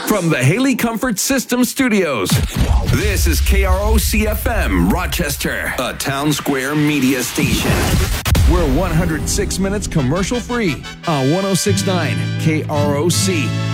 From the Haley Comfort System Studios, this is KROC-FM Rochester, a Town Square media station. We're 106 minutes commercial free on 106.9 KROC.